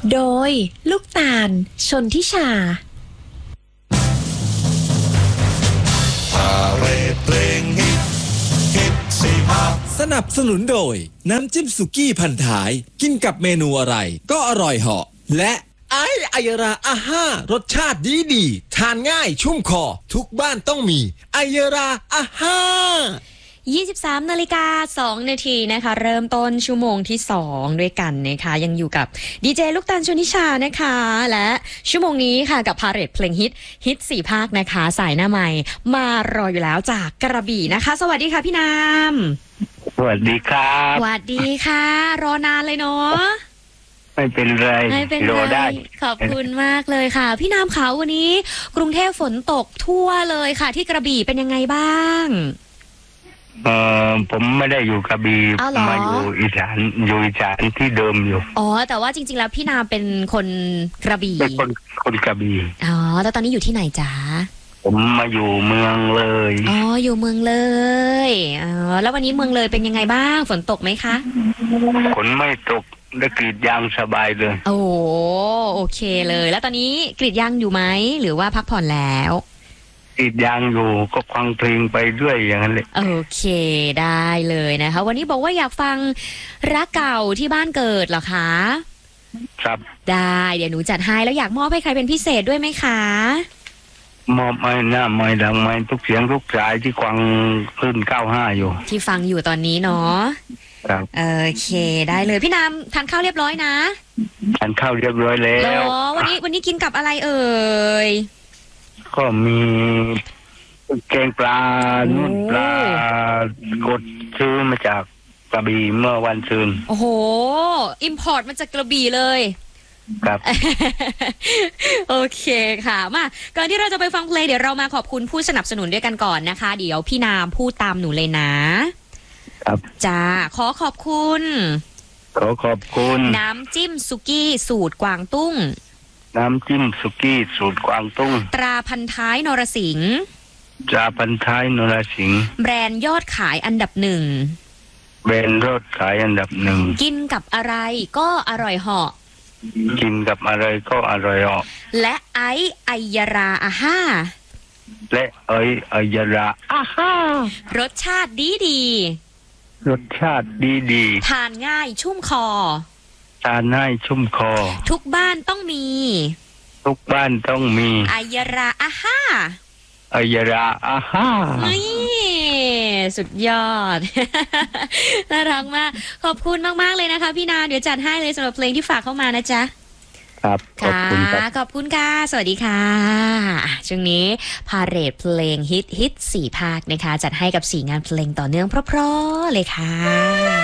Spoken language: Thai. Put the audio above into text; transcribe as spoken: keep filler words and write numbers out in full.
โดยลูกตาลชนทิชาสนับสนุนโดยน้ำจิ้มสุกี้พันท้ายกินกับเมนูอะไรก็อร่อยเหาะและไอไอยราอาห้ารสชาติดีดีทานง่ายชุ่มคอทุกบ้านต้องมีไอยราอาห้ายี่สิบสามนาฬิกาสองนาทีนะคะเริ่มต้นชั่วโมงที่สองด้วยกันนะคะยังอยู่กับดีเจลูกตาลชนิชานะคะและชั่วโมงนี้ค่ะกับพาเรดเพลงฮิตฮิตสี่ภาคนะคะสายหน้าใหม่มารออยู่แล้วจากกระบี่นะคะสวัสดีค่ะพี่นามสวัสดีครับสวัสดีค่ะรอนานเลยเนาะไม่เป็นไรไม่เป็นไรได้ขอบคุณมากเลยค่ะพี่นามขาววันนี้กรุงเทพฝนตกทั่วเลยค่ะที่กระบี่เป็นยังไงบ้างเอ่อผมไม่ได้อยู่กระบี่มาอยู่อีสานอยู่อีสานที่เดิมอยู่อ๋อแต่ว่าจริงๆแล้วพี่นามเป็นคนกระบี่เป็นคนคนกระบี่อ๋อแล้วตอนนี้อยู่ที่ไหนจ๊ะผมมาอยู่เมืองเลยอ๋ออยู่เมืองเลยอ๋อแล้ววันนี้เมืองเลยเป็นยังไงบ้างฝนตกไหมคะฝนไม่ตกได้กรีดยางสบายเลยโอ้โอเคเลยแล้วตอนนี้กรีดยางอยู่ไหมหรือว่าพักผ่อนแล้วกรีดยางอยู่ก็ฟังเพลงไปด้วยอย่างนั้นเลยโอเคได้เลยนะคะวันนี้บอกว่าอยากฟังรักเก่าที่บ้านเกิดเหรอคะครับได้เดี๋ยวหนูจัดให้แล้วอยากมอบให้ใครเป็นพิเศษด้วยไหมคะมอบไม่หน้าไม่ดังไม่ทุกเสียงทุกสายที่ฟังขึ้นเก้าห้าอยู่ที่ฟังอยู่ตอนนี้เนาะครับโอเคได้เลยพี่นามทานข้าวเรียบร้อยนะทานข้าวเรียบร้อยแล้ววันนี้วันนี้กินกับอะไรเอ่ยก็มีแกงปลานุ่นปลากดซื้อมาจากกระบี่เมื่อวันซืนโอ้โหอิมพอร์ตมาจากกระบี่เลยครับโอเคค่ะมาก่อนที่เราจะไปฟังเพลงเดี๋ยวเรามาขอบคุณผู้สนับสนุนด้วยกันก่อนนะคะเดี๋ยวพี่นามพูดตามหนูเลยนะครับจ้าขอขอบคุณขอขอบคุณน้ำจิ้มสุกี้สูตรกวางตุ้งน้ำจิ้มสุกี้สูตรกวางตุ้งตราพันท้ายนรสิงห์ตราพันท้ายนรสิงห์แบรนด์ยอดขายอันดับหนึ่งแบรนด์ยอดขายอันดับหนึ่งกินกับอะไรก็อร่อยเหาะกินกับอะไรก็อร่อยเหาะและไอไอยราอาห้าและไอไอยราอาห้ารสชาติดีดีรสชาติดีดีทานง่ายชุ่มคอทานง่ายชุ่มคอทุกบ้านต้องมีทุกบ้านต้องมีไอยราอาห้าไอยราอาห้านี่สุดยอด น่ารักมากขอบคุณมากๆเลยนะคะพี่นาเดี๋ยวจัดให้เลยสำหรับเพลงที่ฝากเข้ามานะจ๊ะครับขอบคุณครับขอบคุณค่ะสวัสดีค่ะช่วงนี้พาเรดเพลงฮิตฮิตสี่ภาคนะคะจัดให้กับสี่งานเพลงต่อเนื่องเพราะๆเลยค่ะ